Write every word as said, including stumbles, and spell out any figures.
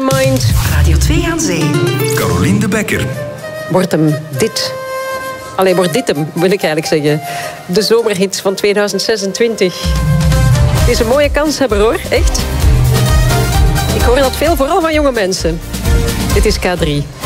Mind. Radio twee aan Zee. Carolien de Bekker. Wordt hem dit... Allee, wordt dit hem, wil ik eigenlijk zeggen. De zomerhits van tweeduizend zesentwintig. Het is een mooie kans hebben, hoor. Echt. Ik hoor dat veel, vooral van jonge mensen. Dit is K drie.